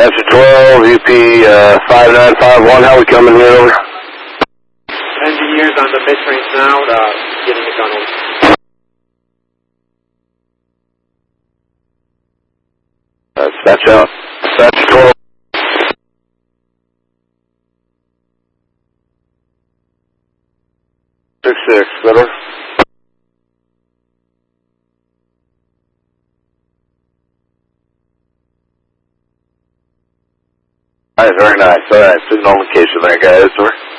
Dispatcher 12, UP 5951, how we coming here, over? Engineers on the mid-range now, getting it done over. Dispatch out. Dispatcher 12. Six, better. Alright, very nice. Alright, signal location there, guys.